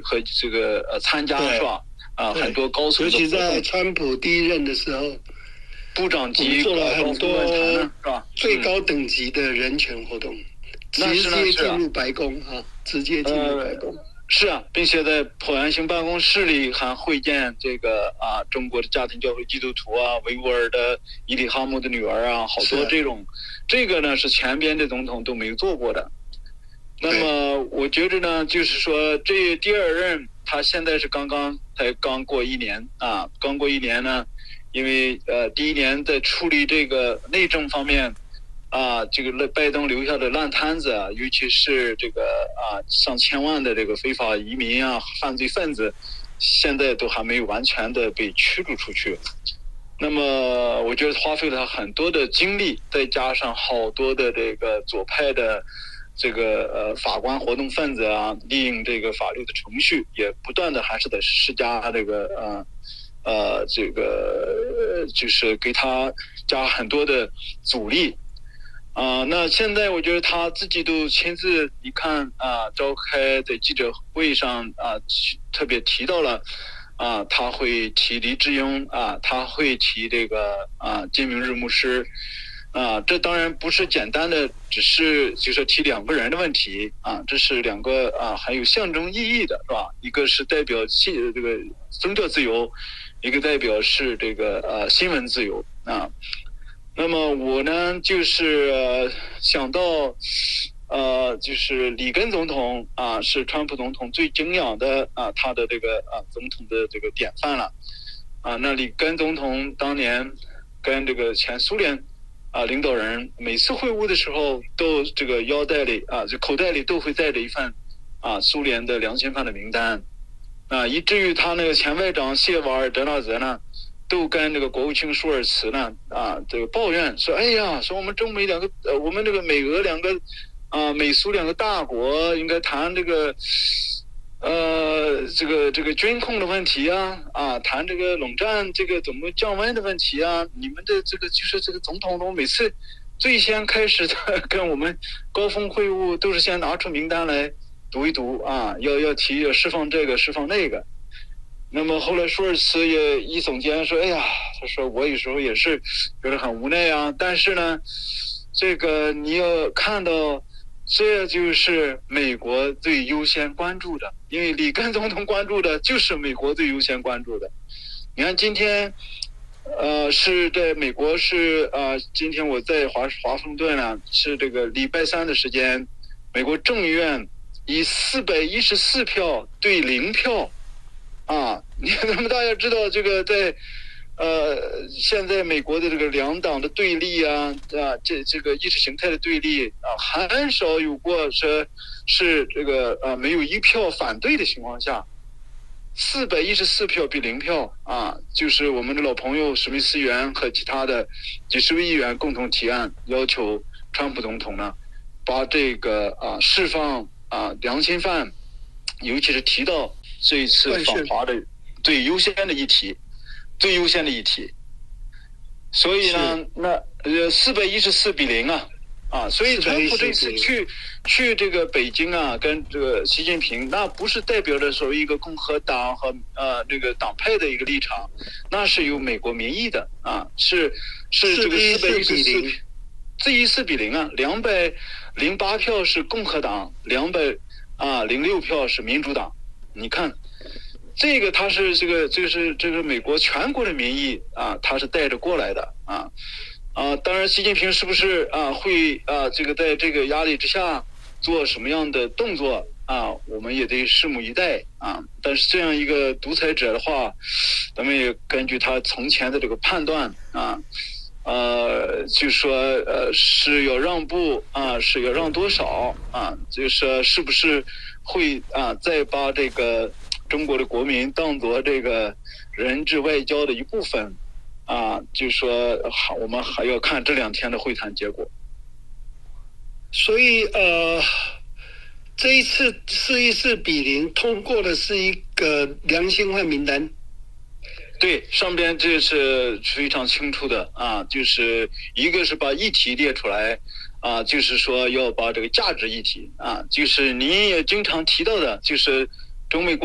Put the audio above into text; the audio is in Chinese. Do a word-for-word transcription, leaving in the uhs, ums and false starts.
和这个呃参加是吧？啊，很多高层的， 尤其在川普第一任的时候， 部长级做了很多是吧？ 最高等级的人权活动， 嗯、 直接进入白宫啊，直接进入白宫。 呃是啊，并且在椭圆形办公室里还会见这个啊中国的家庭教会基督徒啊，维吾尔的伊里哈木的女儿啊，好多这种，这个呢是前边的总统都没有做过的。那么我觉得呢，就是说这第二任他现在是刚刚才刚过一年啊，刚过一年呢，因为呃第一年在处理这个内政方面。啊，这个拜登留下的烂摊子啊，尤其是这个啊上千万的这个非法移民啊、犯罪分子，现在都还没有完全的被驱逐出去。那么，我觉得花费了很多的精力，再加上好多的这个左派的这个呃法官活动分子啊，利用这个法律的程序，也不断的还是在施加这个呃呃这个就是给他加很多的阻力。啊、呃，那现在我觉得他自己都亲自，你看啊，召开的记者会上啊，特别提到了啊，他会提黎智英啊，他会提这个啊金明日牧师啊，这当然不是简单的，只是就是提两个人的问题啊，这是两个啊很有象征意义的，是吧？一个是代表信这个宗教自由，一个代表是这个呃新闻自由啊。那么我呢，就是、呃、想到，呃，就是里根总统啊，是川普总统最敬仰的啊，他的这个啊总统的这个典范了，啊，那里根总统当年跟这个前苏联啊领导人每次会晤的时候，都这个腰带里啊，就口袋里都会带着一份啊苏联的良心犯的名单，啊，以至于他那个前外长谢瓦尔德纳泽呢。都跟这个国务卿舒尔茨呢啊，这个抱怨说，哎呀，说我们中美两个呃，我们这个美俄两个啊，美苏两个大国应该谈这个呃这个这个军控的问题啊啊，谈这个冷战这个怎么降温的问题啊，你们的这个就是这个总统都每次最先开始的跟我们高峰会晤都是先拿出名单来读一读啊，要要提要释放这个释放那个。那么后来舒尔茨也一总监说，哎呀，他说我有时候也是觉得很无奈啊，但是呢，这个你要看到，这就是美国最优先关注的，因为里根总统关注的就是美国最优先关注的。你看今天，呃，是在美国是啊、呃，今天我在华华盛顿呢，是这个礼拜三的时间，美国众议院以四百一十四票对零票。啊，你咱们大家知道这个在，呃，现在美国的这个两党的对立啊，啊，这这个意识形态的对立啊，很少有过说是这个呃没有一票反对的情况下，四百一十四票比零票啊，就是我们的老朋友史密斯议员和其他的几十位议员共同提案，要求川普总统呢，把这个啊释放啊良心犯，尤其是提到。这一次访华的最优先的议题，最优先的议题，所以呢，那呃四百一十四比零啊啊，所以川普这次去去这个北京啊，跟这个习近平，那不是代表着所谓一个共和党和呃这个党派的一个立场，那是有美国民意的啊，是是这个四百一十四，四一四比零啊，两百零八票是共和党，两百啊零六票是民主党。你看，这个他是这个这个是这个美国全国的民意啊，他是带着过来的啊啊！当然，习近平是不是啊会啊这个在这个压力之下做什么样的动作啊，我们也得拭目以待啊。但是这样一个独裁者的话，咱们也根据他从前的这个判断啊，呃，就说呃是要让步啊，是要让多少啊？就是说是不是？会啊，再把这个中国的国民当作这个人质外交的一部分啊，就说好，我们还要看这两天的会谈结果。 所以呃，这一次四一四比零通过的是一个良心犯名单。 对，上边这是非常清楚的啊，就是一个是把议题列出来。啊，就是说要把这个价值议题啊，就是您也经常提到的，就是中美。